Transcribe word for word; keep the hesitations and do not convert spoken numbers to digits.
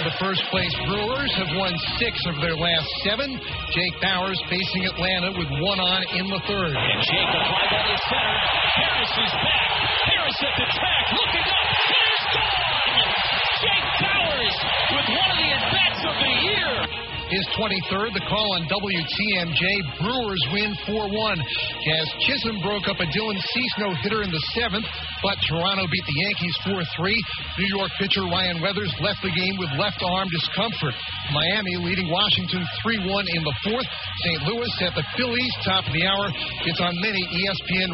The first-place Brewers have won six of their last seven. Jake Bauers facing Atlanta with one on in the third. And Jake applied that in center. Harris is back. Harris at the track, looking up. It is gone! Jake Bauers with one of the at-bats of the year. His twenty-third, the call on W T M J. Brewers win four one. Jazz Chisholm broke up a Dylan Cease no-hitter in the seventh, but Toronto beat the Yankees four three. New York pitcher Ryan Weathers left the game with left arm discomfort. Miami leading Washington three one in the fourth. Saint Louis at the Phillies, top of the hour. It's on many E S P N